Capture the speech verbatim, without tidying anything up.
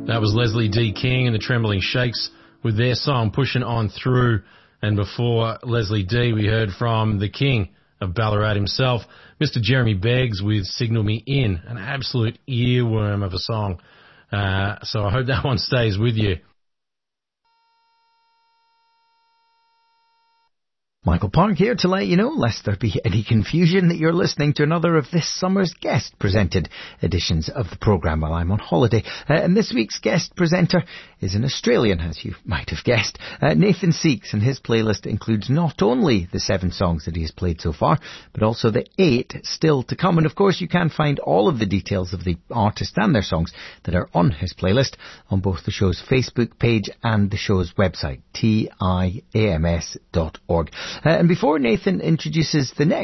That was Leslie D. King and the Trembling Shakes with their song Pushing On Through. And before Leslie D, we heard from the king of Ballarat himself, Mister Jeremy Beggs with Signal Me In, an absolute earworm of a song. Uh, so I hope that one stays with you. Michael Park here to let you know, lest there be any confusion, that you're listening to another of this summer's guest-presented editions of the programme while I'm on holiday. Uh, and this week's guest presenter is an Australian, as you might have guessed, uh, Nathan Seeks, and his playlist includes not only the seven songs that he has played so far, but also the eight still to come. And of course, you can find all of the details of the artist and their songs that are on his playlist on both the show's Facebook page and the show's website, T I A M S dot org. Uh, and before Nathan introduces the next